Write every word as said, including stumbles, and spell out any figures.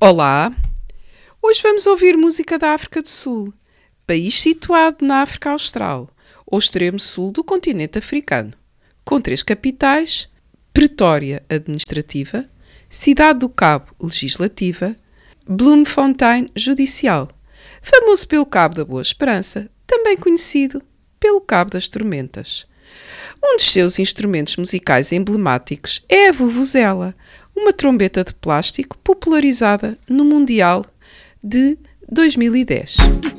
Olá! Hoje vamos ouvir música da África do Sul, país situado na África Austral, ou extremo sul do continente africano, com três capitais: Pretória, administrativa; Cidade do Cabo, legislativa; Bloemfontein, judicial, famoso pelo Cabo da Boa Esperança, também conhecido pelo Cabo das Tormentas. Um dos seus instrumentos musicais emblemáticos é a vuvuzela, uma trombeta de plástico popularizada no Mundial de dois mil e dez.